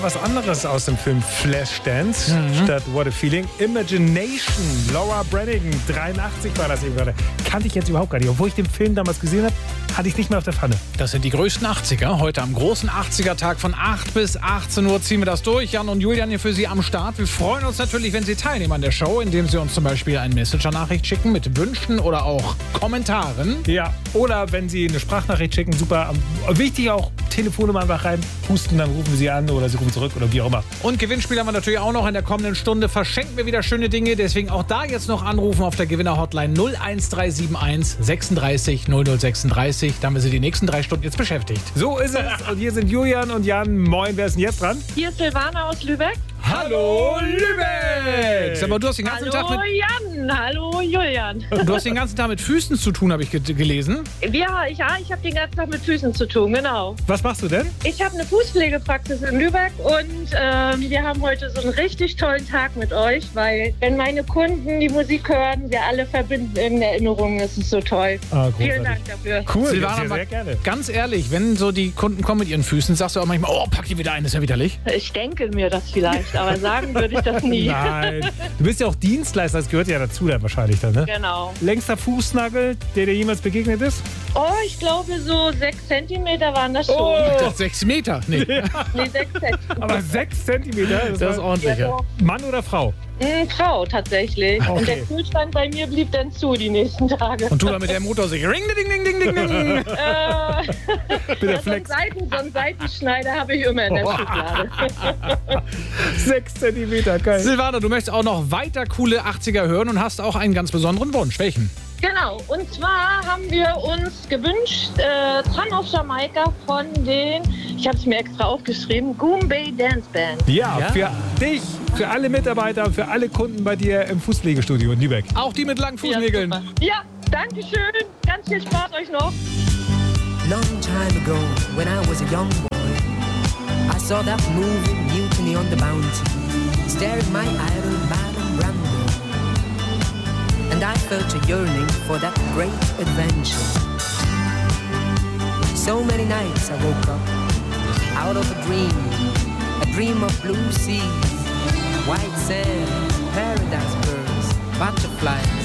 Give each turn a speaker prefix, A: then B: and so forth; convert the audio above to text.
A: was anderes aus dem Film Flashdance statt What a Feeling. Imagination, Laura Branigan, 83 war das eben gerade. Kannte ich jetzt überhaupt gar nicht. Obwohl ich den Film damals gesehen habe, hatte ich nicht mehr auf der Pfanne.
B: Das sind die größten 80er. Heute am großen 80er-Tag von 8 bis 18 Uhr ziehen wir das durch. Jan und Julian hier für Sie am Start. Wir freuen uns natürlich, wenn Sie teilnehmen an der Show, indem Sie uns zum Beispiel eine Messenger-Nachricht schicken mit Wünschen oder auch Kommentaren.
A: Ja, oder wenn Sie eine Sprachnachricht schicken, super. Wichtig auch, Telefonnummer einfach rein, pusten, dann rufen Sie an oder Sie rufen zurück oder wie auch immer.
B: Und Gewinnspiel haben wir natürlich auch noch in der kommenden Stunde. Verschenken wir wieder schöne Dinge. Deswegen auch da jetzt noch anrufen auf der Gewinner-Hotline 01371 36 0036. Da haben wir Sie die nächsten 3 Stunden jetzt beschäftigt.
A: So ist es. Und hier sind Julian und Jan. Moin, wer ist denn jetzt dran?
C: Hier ist Silvana aus Lübeck.
A: Hallo Lübeck!
B: Sag mal, du hast den ganzen Tag
C: Hallo Jan, hallo Julian.
B: Du hast den ganzen Tag mit Füßen zu tun, habe ich gelesen.
C: Ja, ich habe den ganzen Tag mit Füßen zu tun, genau.
A: Was machst du denn?
C: Ich habe eine Fußpflegepraxis in Lübeck und wir haben heute so einen richtig tollen Tag mit euch, weil wenn meine Kunden die Musik hören, wir alle verbinden irgendeine Erinnerungen, das ist so toll. Vielen Dank dafür.
A: Cool,
B: Silvana,
A: sehr gerne.
B: Ganz ehrlich, wenn so die Kunden kommen mit ihren Füßen, sagst du auch manchmal, oh, pack die wieder ein, ist ja widerlich.
C: Ich denke mir das vielleicht, aber sagen würde ich das nie.
A: Nein, du bist ja auch Dienstleister, das gehört ja dazu dann wahrscheinlich dann, ne?
C: Genau.
A: Längster Fußnagel, der dir jemals begegnet ist?
C: Oh, ich glaube so 6 Zentimeter waren das schon.
A: Oh.
B: Das 6 Meter. Nee,
C: Nee, 6 Zentimeter.
A: Aber 6 Zentimeter?
B: das ist ordentlich. Ja.
A: Mann oder Frau?
C: Frau tatsächlich.
A: Okay.
C: Und der Kühlschrank bei mir blieb dann zu die nächsten Tage.
B: Und du da mit der Motor so ring, ding, ding, ding, ding, ding.
A: Bitte
C: So
A: Flex.
C: einen Seitenschneider habe ich immer in der Schublade.
A: 6 Zentimeter, geil.
B: Silvana, du möchtest auch noch weiter coole 80er hören und hast auch einen ganz besonderen Wunsch. Welchen?
C: Genau, und zwar haben wir uns gewünscht, Sun of Jamaica von den, ich habe es mir extra aufgeschrieben, Goombay Dance Band.
A: Ja,
B: Ja.
A: für dich, für alle Mitarbeiter, für alle Kunden bei dir im Fußpflegestudio in Lübeck.
B: Auch die mit langen Fußnägeln.
C: Ja, super. Ja, danke schön. Ganz viel Spaß euch noch.
D: Long time ago, when I was a young boy, I saw that movie Mutiny on the Bounty, staring my idol Marlon Brando, and I felt a yearning for that great adventure. So many nights I woke up out of a dream of blue seas, white sand, paradise birds, butterflies,